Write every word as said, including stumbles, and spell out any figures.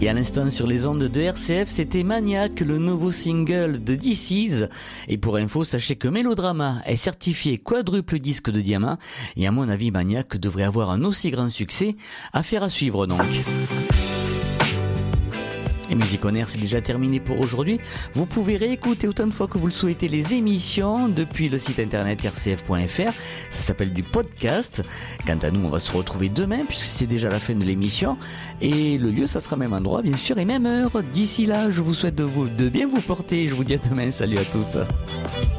Et à l'instant sur les ondes de R C F, c'était Maniac, le nouveau single de This Is. Et pour info, sachez que Mélodrama est certifié quadruple disque de diamant. Et à mon avis, Maniac devrait avoir un aussi grand succès. Affaire à suivre donc. Et Musique On Air, c'est déjà terminé pour aujourd'hui. Vous pouvez réécouter autant de fois que vous le souhaitez les émissions depuis le site internet r c f point f r. Ça s'appelle du podcast. Quant à nous, on va se retrouver demain puisque c'est déjà la fin de l'émission. Et le lieu, ça sera même endroit, bien sûr, et même heure. D'ici là, je vous souhaite de, vous, de bien vous porter. Je vous dis à demain. Salut à tous.